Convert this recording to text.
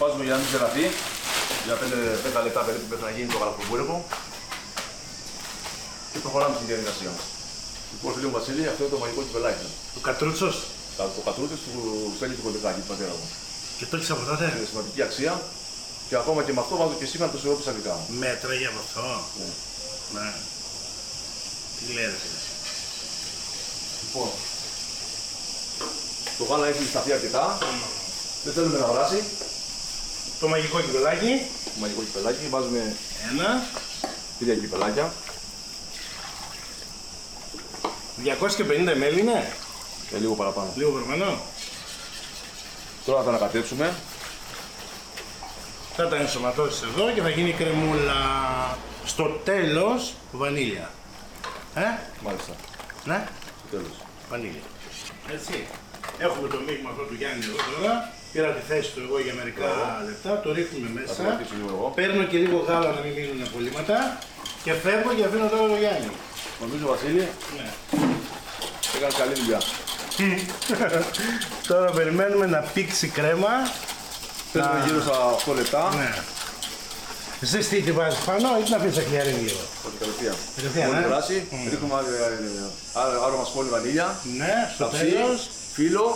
Βάζουμε για να μην ζεραθεί. Για 5 λεπτά περίπου μέχρι να γίνει το γαλακτομπούρικο. Και προχωράμε στη διαδικασία. Λοιπόν, φίλε μου Βασίλη, αυτό είναι το μαγικό κυπελάκι. Ο κατρούτσος. Το κατρούτσος του στέλνει το κωδικάκι του πατέρα μου. Και το έχεις από τότε. Είναι σημαντική αξία. Και ακόμα και με αυτό βάζω και σήμερα το σιρόπι πιστατικά. Μέτρα για αυτό. Ναι. Τι λέει ρε φίλε. Λοιπόν, το γάλα έχει σταθεί αρκετά. Δεν θέλουμε να βράσει. Το μαγικό κυπελάκι. Το μαγικό κυπελάκι, βάζουμε 3 κυπελάκια. 250 ml είναι. Λίγο παραπάνω. Λίγο παραπάνω. Τώρα θα τα ανακατέψουμε. Θα τα ενσωματώσεις εδώ και θα γίνει κρεμούλα. Στο τέλος βανίλια. Μάλιστα. Ναι. Στο τέλος. Βανίλια. Έτσι. Έχουμε το μείγμα αυτό του Γιάννη εδώ τώρα. Πήρα τη θέση του εγώ για μερικά λεπτά. Το ρίχνουμε μέσα. Παίρνω και λίγο γάλα να μην μείνουν απολύματα. Και φεύγω και αφήνω τώρα το Γιάννη. Νομίζω Βασίλη, Ναι. έκανε καλή δουλειά. Τώρα περιμένουμε να πήξει κρέμα. Παίρνουμε γύρω στα 8 λεπτά. Ναι. Εσείς τι βάζεις πάνω ή την αφήνεις να χλιαρίνει λίγο. Όχι, κατευθείαν. Κατευθείαν, Μόλις ναι. περάσει, ρίχνουμε άρωμα σκόνη βανίλια. Ναι, στο ταψί, τέλος. φύλλο.